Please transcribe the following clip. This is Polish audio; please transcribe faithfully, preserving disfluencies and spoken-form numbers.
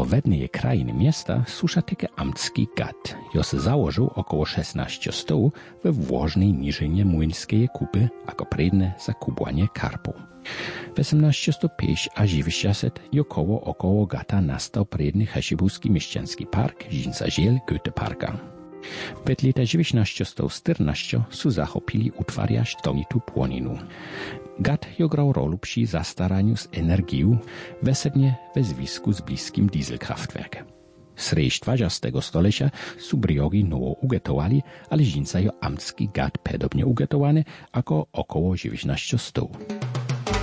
do wednej krajiny miasta susza takie amtski gad. Jo se założył około szesnaście stołu we włożnej niżynie młyńskiej kupy, jako predne za kubłanie karpu. W osiemnaście pięć a dziewięćdziesiąt jokoło około gata nastał predny hasibuski mieszczański park, żinca ziel Goethe-parka. W lata dziewiętnaście czternaście su zachopili utwarja sztonitu płoninu. Gat jo grał rolę przy zastaraniu z energią, wesednie we zwisku z bliskim dieselkraftwerkiem. Sreść dwudziestego stolecia su briogi nowo ugetowali, ale żinca jo amtski gat podobnie ugetowany, jako około dziewiętnaście sto.